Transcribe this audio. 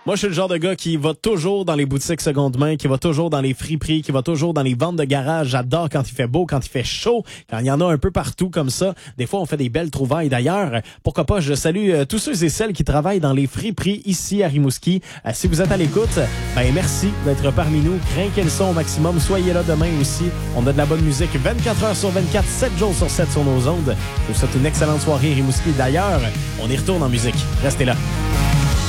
Moi, je suis le genre de gars qui va toujours dans les boutiques seconde main, qui va toujours dans les friperies, qui va toujours dans les ventes de garage. J'adore quand il fait beau, quand il fait chaud, quand il y en a un peu partout comme ça. Des fois, on fait des belles trouvailles. D'ailleurs, pourquoi pas, je salue tous ceux et celles qui travaillent dans les friperies ici à Rimouski. Si vous êtes à l'écoute, merci d'être parmi nous. Crinquez le son au maximum. Soyez là demain aussi. On a de la bonne musique 24 heures sur 24, 7 jours sur 7 sur nos ondes. Je vous souhaite une excellente soirée Rimouski. D'ailleurs, on y retourne en musique. Restez là.